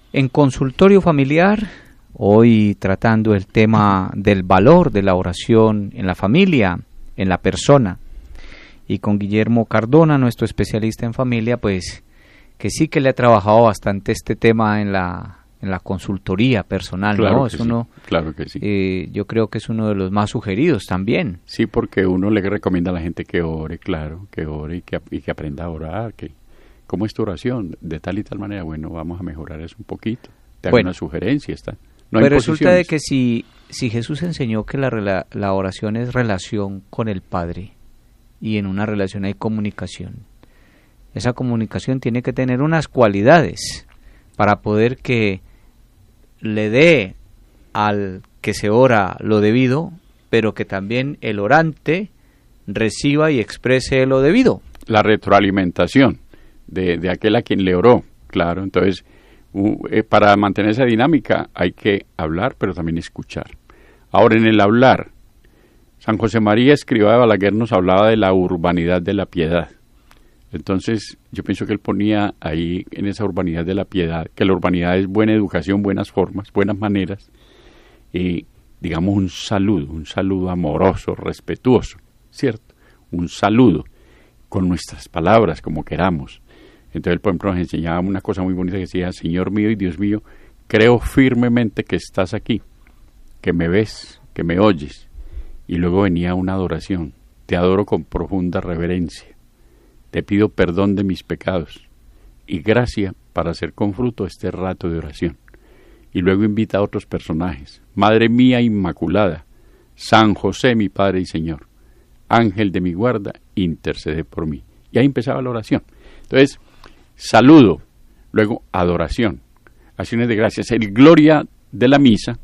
En Consultorio Familiar, hoy tratando el tema del valor de la oración en la familia, en la persona, y con Guillermo Cardona, nuestro especialista en familia, pues que sí que le ha trabajado bastante este tema en la consultoría personal, claro, ¿no? Que es sí, uno, claro que sí. Yo creo que es uno de los más sugeridos también. Sí, porque uno le recomienda a la gente que ore, claro, que ore y que aprenda a orar, que ¿cómo es tu oración? De tal y tal manera, bueno, vamos a mejorar eso un poquito. Te hago una sugerencia, está. No hay pues resulta de posiciones. que si Jesús enseñó que la oración es relación con el Padre, y en una relación hay comunicación, esa comunicación tiene que tener unas cualidades para poder que le dé al que se ora lo debido, pero que también el orante reciba y exprese lo debido. La retroalimentación de aquel a quien le oró, claro. Entonces, para mantener esa dinámica hay que hablar, pero también escuchar. Ahora, en el hablar, San José María Escrivá de Balaguer nos hablaba de la urbanidad de la piedad. Entonces, yo pienso que él ponía ahí, en esa urbanidad de la piedad, que la urbanidad es buena educación, buenas formas, buenas maneras, y digamos un saludo amoroso, respetuoso, ¿cierto? Un saludo con nuestras palabras, como queramos. Entonces él, por ejemplo, nos enseñaba una cosa muy bonita que decía: Señor mío y Dios mío, creo firmemente que estás aquí, que me ves, que me oyes. Y luego venía una adoración: te adoro con profunda reverencia, te pido perdón de mis pecados y gracia para hacer con fruto este rato de oración. Y luego invita a otros personajes: Madre mía Inmaculada, San José mi Padre y Señor, Ángel de mi guarda, intercede por mí. Y ahí empezaba la oración. Entonces, saludo, luego adoración, acciones de gracias. El gloria de la misa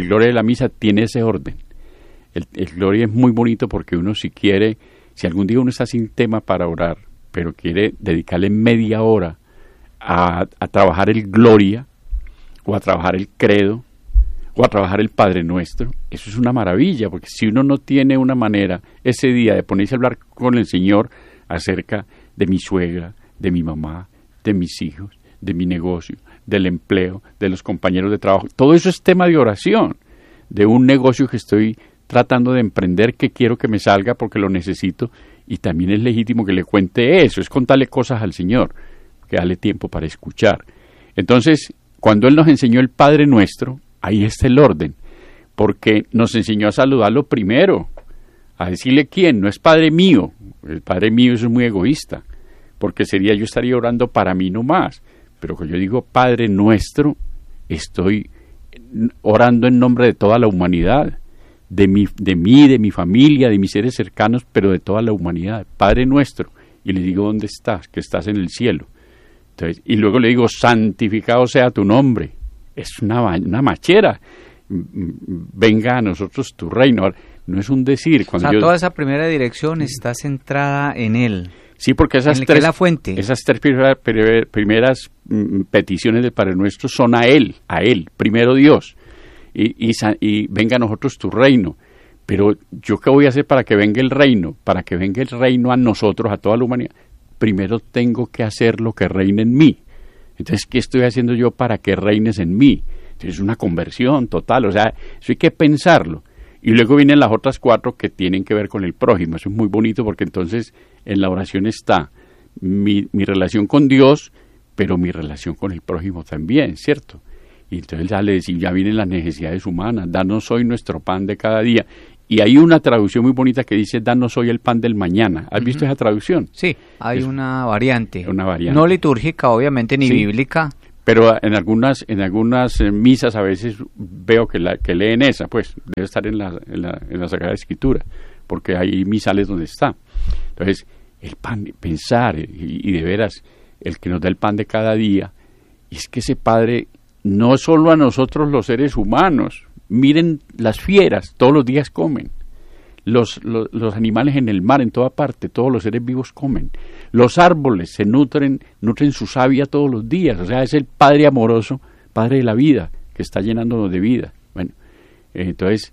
tiene ese orden. El gloria es muy bonito porque uno, si quiere, si algún día uno está sin tema para orar, pero quiere dedicarle media hora a trabajar el gloria, o a trabajar el credo, o a trabajar el Padre Nuestro, eso es una maravilla, porque si uno no tiene una manera ese día de ponerse a hablar con el Señor acerca de mi suegra, de mi mamá, de mis hijos, de mi negocio, del empleo, de los compañeros de trabajo, todo eso es tema de oración, de un negocio que estoy tratando de emprender, que quiero que me salga porque lo necesito, y también es legítimo que le cuente eso, es contarle cosas al Señor, que dale tiempo para escuchar. Entonces, cuando Él nos enseñó el Padre Nuestro, ahí está el orden, porque nos enseñó a saludarlo primero, a decirle quién, no es Padre mío, el Padre mío eso es muy egoísta, porque yo estaría orando para mí nomás, pero cuando yo digo Padre Nuestro, estoy orando en nombre de toda la humanidad, de mí, de mi familia, de mis seres cercanos, pero de toda la humanidad, Padre Nuestro, y le digo ¿dónde estás? Que estás en el cielo. Entonces, y luego le digo, santificado sea tu nombre. Es una machera. Venga a nosotros tu reino. No es un decir. Toda esa primera dirección está centrada en Él. Sí, porque esas la fuente. Esas tres primeras peticiones del Padre Nuestro son a Él, primero Dios. Y venga a nosotros tu reino. Pero ¿yo qué voy a hacer para que venga el reino? Para que venga el reino a nosotros, a toda la humanidad. Primero tengo que hacer lo que reine en mí. Entonces, ¿qué estoy haciendo yo para que reines en mí? Entonces, es una conversión total, o sea, eso hay que pensarlo. Y luego vienen las otras 4 que tienen que ver con el prójimo. Eso es muy bonito porque entonces en la oración está mi relación con Dios, pero mi relación con el prójimo también, ¿cierto? Y entonces ya vienen las necesidades humanas. Danos hoy nuestro pan de cada día. Y hay una traducción muy bonita que dice, danos hoy el pan del mañana. ¿Has visto esa traducción? Sí, hay una variante. Una variante. No litúrgica, obviamente, ni bíblica. Pero en algunas misas a veces veo que leen esa, pues, debe estar en la Sagrada Escritura, porque hay misales donde está. Entonces, el pan, pensar, y de veras, el que nos da el pan de cada día, y es que ese Padre, no solo a nosotros los seres humanos, miren las fieras, todos los días comen. Los animales en el mar, en toda parte, todos los seres vivos comen. Los árboles se nutren su savia todos los días. O sea, es el Padre amoroso, Padre de la vida, que está llenándonos de vida. Bueno, entonces,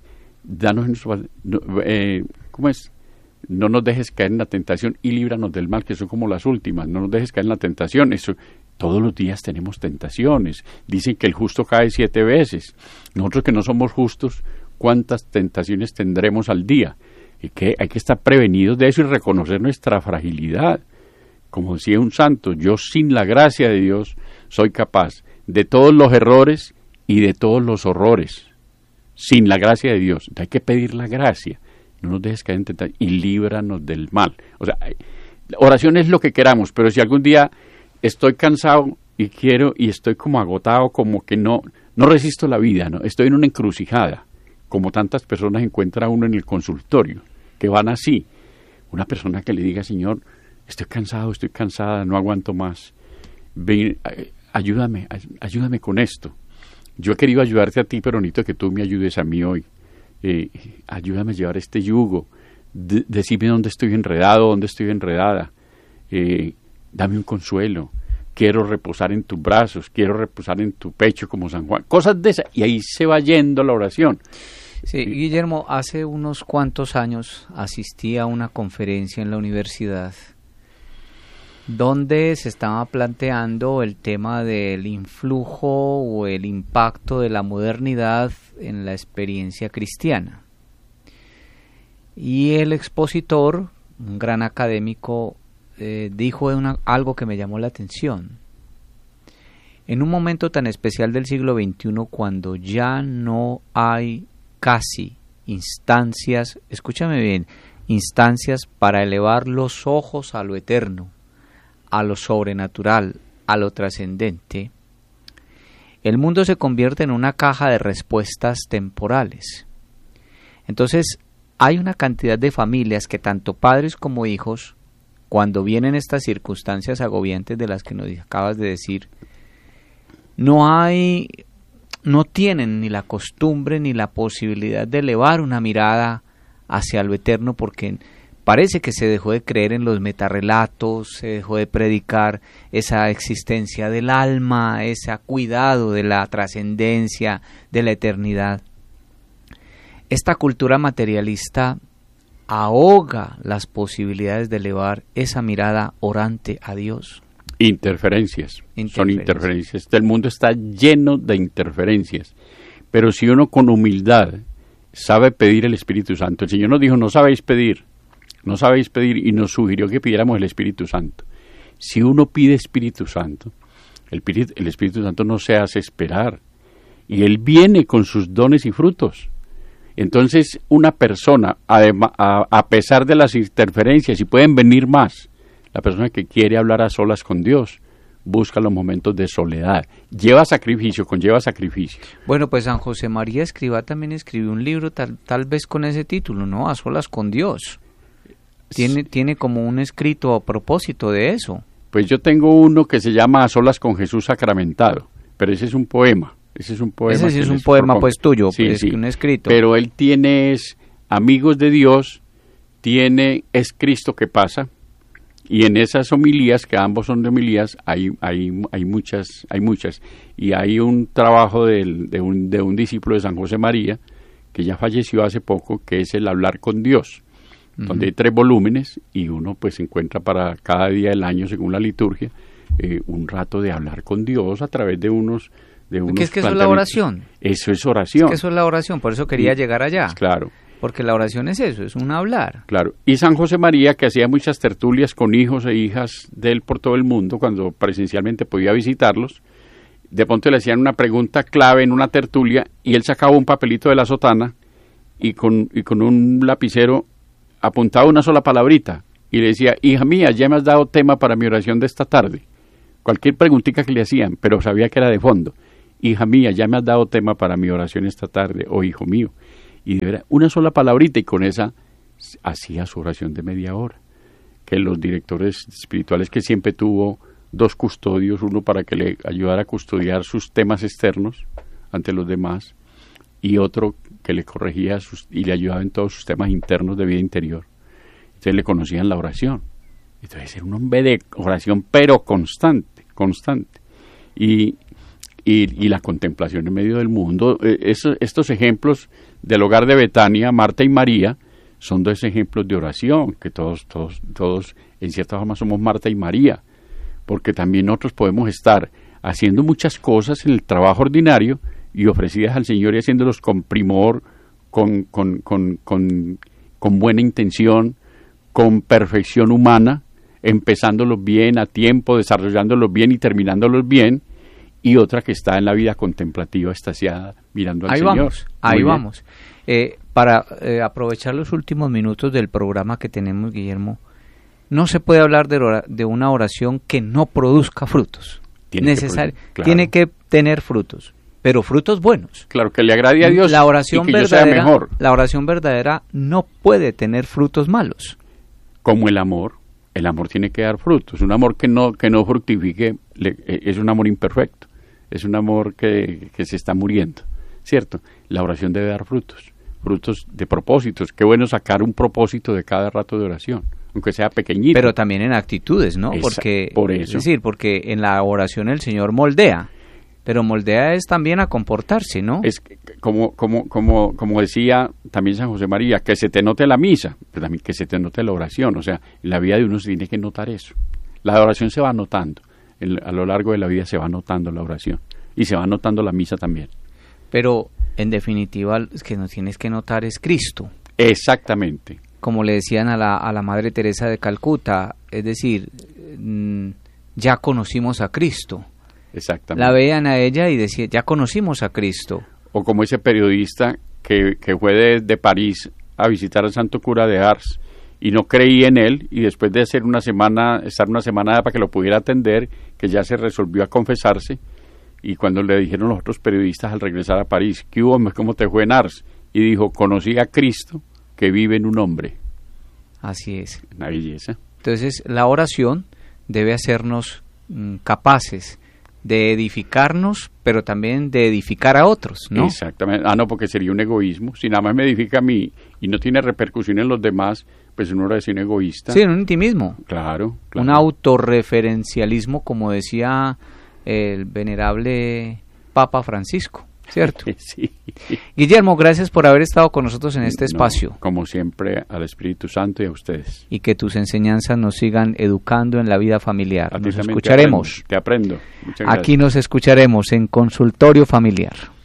¿cómo es? No nos dejes caer en la tentación y líbranos del mal, que son como las últimas. No nos dejes caer en la tentación. Eso, Todos los días tenemos tentaciones. Dicen que el justo cae 7 veces. Nosotros que no somos justos, ¿cuántas tentaciones tendremos al día? Y que hay que estar prevenidos de eso y reconocer nuestra fragilidad. Como decía un santo, yo sin la gracia de Dios soy capaz de todos los errores y de todos los horrores. Sin la gracia de Dios. Hay que pedir la gracia. No nos dejes caer en tentación y líbranos del mal. O sea, oración es lo que queramos, pero si algún día estoy cansado y quiero y estoy como agotado, como que no resisto la vida, ¿no? Estoy en una encrucijada, como tantas personas encuentra uno en el consultorio, que van así. Una persona que le diga, Señor, estoy cansado, estoy cansada, no aguanto más. Ven, ayúdame con esto. Yo he querido ayudarte a ti, pero necesito que tú me ayudes a mí hoy. Ayúdame a llevar este yugo. Decime dónde estoy enredado, dónde estoy enredada. Dame un consuelo. Quiero reposar en tus brazos, quiero reposar en tu pecho como San Juan. Cosas de esas. Y ahí se va yendo la oración. Sí, Guillermo, hace unos cuantos años asistí a una conferencia en la universidad donde se estaba planteando el tema del influjo o el impacto de la modernidad en la experiencia cristiana. Y el expositor, un gran académico, dijo algo que me llamó la atención. En un momento tan especial del siglo XXI, cuando ya no hay casi instancias, escúchame bien, instancias para elevar los ojos a lo eterno, a lo sobrenatural, a lo trascendente, el mundo se convierte en una caja de respuestas temporales. Entonces, hay una cantidad de familias que tanto padres como hijos, cuando vienen estas circunstancias agobiantes de las que nos acabas de decir, no tienen ni la costumbre ni la posibilidad de elevar una mirada hacia lo eterno, porque parece que se dejó de creer en los metarrelatos, se dejó de predicar esa existencia del alma, ese cuidado de la trascendencia, de la eternidad. Esta cultura materialista ahoga las posibilidades de elevar esa mirada orante a Dios. Interferencias. Son interferencias. El mundo está lleno de interferencias. Pero si uno con humildad sabe pedir el Espíritu Santo, el Señor nos dijo, no sabéis pedir, y nos sugirió que pidiéramos el Espíritu Santo. Si uno pide Espíritu Santo, el Espíritu Santo no se hace esperar, y Él viene con sus dones y frutos. Entonces, una persona, a pesar de las interferencias, y pueden venir más, la persona que quiere hablar a solas con Dios, busca los momentos de soledad. Conlleva sacrificio. Bueno, pues San José María Escrivá también escribió un libro tal vez con ese título, ¿no? A solas con Dios. Tiene como un escrito a propósito de eso. Pues yo tengo uno que se llama A solas con Jesús sacramentado, pero ese es un poema. Ese sí es un poema pues tuyo, sí, pues, sí. Un escrito. Pero él tiene amigos de Dios, es Cristo que pasa, y en esas homilías, que ambos son de homilías, hay muchas, y hay un trabajo de un discípulo de San José María, que ya falleció hace poco, que es el hablar con Dios, donde hay 3 volúmenes, y uno pues encuentra para cada día del año, según la liturgia, un rato de hablar con Dios a través de unos ¿Qué es que eso es la oración? Eso es oración. Es que eso es la oración, por eso quería llegar allá. Claro. Porque la oración es eso, es un hablar. Claro. Y San José María, que hacía muchas tertulias con hijos e hijas de él por todo el mundo, cuando presencialmente podía visitarlos, de pronto le hacían una pregunta clave en una tertulia, y él sacaba un papelito de la sotana, y con un lapicero apuntaba una sola palabrita, y le decía, hija mía, ya me has dado tema para mi oración de esta tarde. Cualquier preguntita que le hacían, pero sabía que era de fondo. Hija mía, ya me has dado tema para mi oración esta tarde, o hijo mío. Y de verdad, una sola palabrita, y con esa hacía su oración de media hora. Que los directores espirituales, que siempre tuvo 2 custodios, uno para que le ayudara a custodiar sus temas externos ante los demás, y otro que le corregía y le ayudaba en todos sus temas internos de vida interior. Entonces le conocían la oración. Entonces era un hombre de oración, pero constante. Y la contemplación en medio del mundo. Estos ejemplos del hogar de Betania, Marta y María, son 2 ejemplos de oración, que todos en cierta forma somos Marta y María, porque también nosotros podemos estar haciendo muchas cosas en el trabajo ordinario y ofrecidas al Señor y haciéndolos con primor, con buena intención, con perfección humana, empezándolos bien a tiempo, desarrollándolos bien y terminándolos bien, y otra que está en la vida contemplativa, extasiada, mirando al Señor. Ahí vamos. Para aprovechar los últimos minutos del programa que tenemos, Guillermo, no se puede hablar de una oración que no produzca frutos. Tiene que tener frutos, pero frutos buenos. Claro, que le agrade a Dios la oración y que verdadera, yo sea mejor. La oración verdadera no puede tener frutos malos. Como el amor tiene que dar frutos. Un amor que no fructifique es un amor imperfecto, es un amor que se está muriendo, ¿cierto? La oración debe dar frutos de propósitos. Qué bueno sacar un propósito de cada rato de oración, aunque sea pequeñito. Pero también en actitudes, ¿no? Por eso. Es decir, porque en la oración el Señor moldea, pero moldea es también a comportarse, ¿no? Es como decía también San José María, que se te note la misa, pero también que se te note la oración. O sea, en la vida de uno se tiene que notar eso. La oración se va notando, a lo largo de la vida se va notando la oración, y se va notando la misa también. Pero, en definitiva, es que nos tienes que notar es Cristo. Exactamente. Como le decían a la Madre Teresa de Calcuta, es decir, ya conocimos a Cristo. Exactamente. La veían a ella y decían, ya conocimos a Cristo. O como ese periodista que fue de París a visitar al Santo Cura de Ars y no creía en él, y después de estar una semana para que lo pudiera atender, que ya se resolvió a confesarse, y cuando le dijeron los otros periodistas al regresar a París, ¿qué hubo? ¿Cómo te fue en Ars? Y dijo, conocí a Cristo que vive en un hombre. Así es. Una belleza. Entonces, la oración debe hacernos capaces de edificarnos, pero también de edificar a otros, ¿no? Exactamente. No, porque sería un egoísmo. Si nada más me edifica a mí y no tiene repercusión en los demás, pues uno es un egoísta. Sí, un intimismo. Claro. Un autorreferencialismo, como decía el venerable Papa Francisco, ¿cierto? Sí. Guillermo, gracias por haber estado con nosotros en este espacio. Como siempre, al Espíritu Santo y a ustedes. Y que tus enseñanzas nos sigan educando en la vida familiar. A ti nos también escucharemos. Te aprendo. Muchas gracias. Aquí nos escucharemos en Consultorio Familiar.